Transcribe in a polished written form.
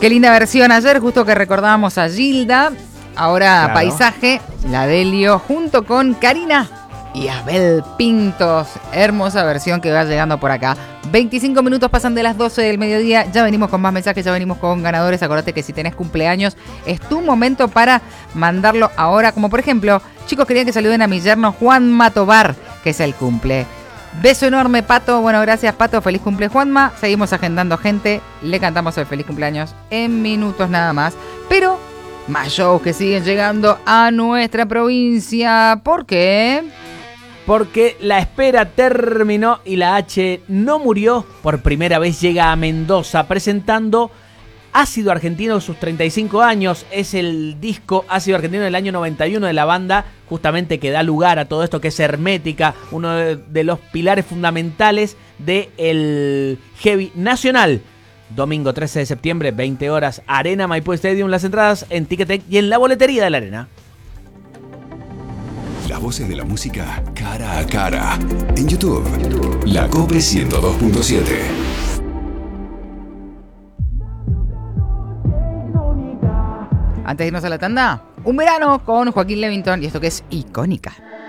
Qué linda versión ayer, justo que recordábamos a Gilda. Ahora Claro. Paisaje, la Delio, junto con Karina y Abel Pintos. Hermosa versión que va llegando por acá. 25 minutos pasan de las 12 del mediodía. Ya venimos con más mensajes, ya venimos con ganadores. Acordate que si tenés cumpleaños, es tu momento para mandarlo ahora. Como por ejemplo, chicos, querían que saluden a mi yerno Juanma Tobar, que es el cumple. Beso enorme, Pato. Bueno, gracias, Pato. Feliz cumple, Juanma. Seguimos agendando gente. Le cantamos el feliz cumpleaños en minutos nada más. Pero más shows que siguen llegando a nuestra provincia. ¿Por qué? Porque la espera terminó y la H no murió. Por primera vez llega a Mendoza presentando Ácido Argentino, sus 35 años. Es el disco Ácido Argentino del año 91 de la banda, justamente que da lugar a todo esto, que es Hermética, uno de los pilares fundamentales del heavy nacional. Domingo 13 de septiembre, 20 horas, Arena Maipú Stadium. Las entradas en Ticketek y en la boletería de la Arena. Las voces de la música cara a cara. En YouTube, La Cope 102.7. Antes de irnos a la tanda, un verano con Joaquín Levington y esto que es Icónica.